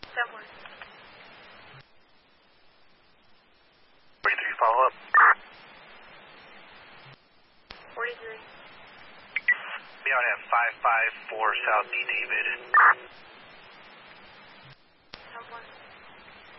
Someone. 43, follow up. 43. Be on at 554 South D. David. Someone.